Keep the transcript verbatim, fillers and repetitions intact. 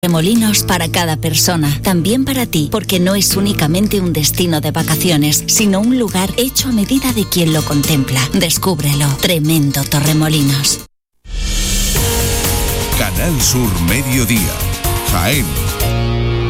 Torremolinos para cada persona, también para ti, porque no es únicamente un destino de vacaciones, sino un lugar hecho a medida de quien lo contempla. Descúbrelo. Tremendo Torremolinos. Canal Sur Mediodía. Jaén.